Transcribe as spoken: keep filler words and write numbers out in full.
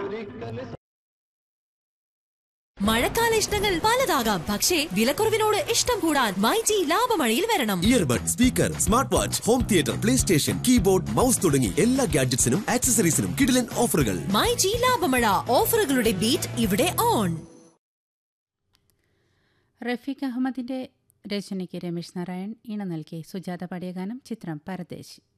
മഴക്കാല ഇഷ്ടങ്ങൾ പലതാകാം, പക്ഷേ വിലക്കുറവിനോട് ഇഷ്ടം കൂടാൻ മൈജി ലാഭമഴയിൽ വരണം. Earbud, speaker, smart watch, home theatre, play station, keyboard, mouse തുടങ്ങി എല്ലാ ഗാഡ്ജറ്റ്സിനും ആക്സസറീസിനും കിടിലൻ ഓഫറുകൾ. മൈജി ലാഭമഴ, ഓഫറുകളുടെ ബീറ്റ് ഇവിടെ ഓൺ. റഫീഖ് അഹമ്മദിന്റെ രചനയ്ക്ക് രമേശ് നാരായൺ ഈണം നൽകി സുജാത പാടിയ ഗാനം. ചിത്രം പരദേശ്.